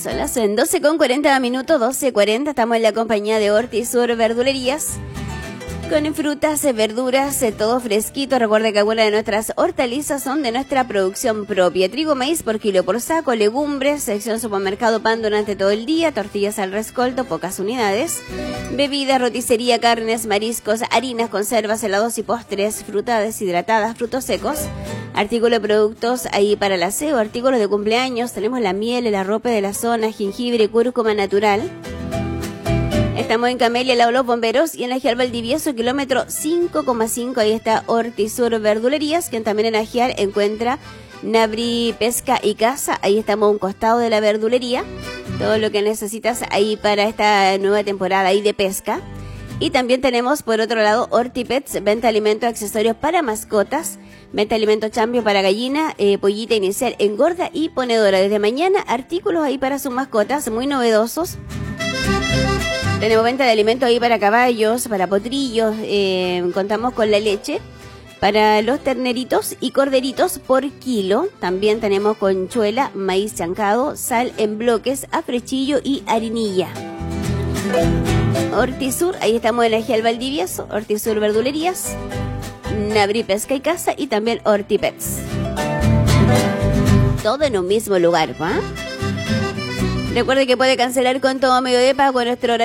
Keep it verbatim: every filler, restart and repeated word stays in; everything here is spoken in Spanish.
Son las doce con cuarenta minutos, doce cuarenta. Estamos en la compañía de Hortisur Verdulerías. Con frutas, verduras, todo fresquito. Recuerde que algunas de nuestras hortalizas son de nuestra producción propia. Trigo, maíz por kilo por saco, legumbres, sección supermercado, pan durante todo el día, tortillas al rescoldo, pocas unidades. Bebidas, roticería, carnes, mariscos, harinas, conservas, helados y postres, frutas deshidratadas, frutos secos. Artículos de productos ahí para el aseo, artículos de cumpleaños. Tenemos la miel, el arrope de la zona, jengibre, cúrcuma natural. Estamos en Camelia, al lado de los bomberos, y en la Ajiar Valdivieso, kilómetro cinco coma cinco. Ahí está Hortisur Verdulerías, quien también en Ajiar encuentra Nabri Pesca y Caza. Ahí estamos a un costado de la verdulería. Todo lo que necesitas ahí para esta nueva temporada ahí de pesca. Y también tenemos por otro lado Hortipets, venta de alimentos, accesorios para mascotas, venta de alimentos chambio para gallina, eh, pollita inicial, engorda y ponedora. Desde mañana, artículos ahí para sus mascotas muy novedosos. Tenemos venta de alimentos ahí para caballos, para potrillos, eh, contamos con la leche para los terneritos y corderitos por kilo. También tenemos conchuela, maíz chancado, sal en bloques, afrechillo y harinilla. Hortisur, ahí estamos en la Ajiar Valdivieso, Hortisur Verdulerías, Nabri Pesca y Caza y también Hortipets. Todo en un mismo lugar, ¿va? Recuerde que puede cancelar con todo medio de pago en nuestro horario